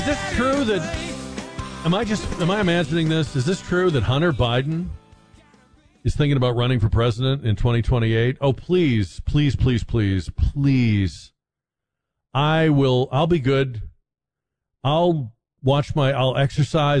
Is this true that, am I imagining this? Is this true that Hunter Biden is thinking about running for president in 2028? Oh, please, please, please, please, please. I'll be good. I'll exercise